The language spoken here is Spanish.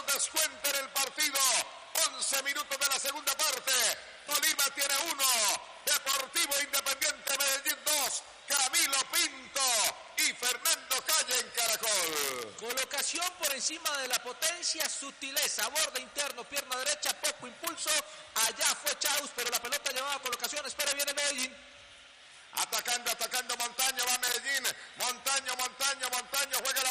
descuenten el partido. 11 minutos de la segunda parte. Tolima tiene 1, Deportivo Independiente Medellín 2, Camilo Pinto y Fernando Calle en Caracol. Colocación por encima de la potencia, sutileza, borde interno, pierna derecha, poco impulso. Allá fue Chaus, pero la pelota llevaba colocación. Espera, viene Medellín. Atacando Montaño, va Medellín. Montaño, juega la